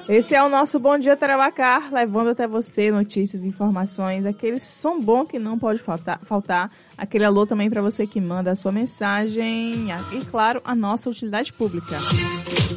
Esse é o nosso Bom Dia Tarauacá, levando até você notícias, informações, aquele som bom que não pode faltar, aquele alô também para você que manda a sua mensagem e, claro, a nossa utilidade pública.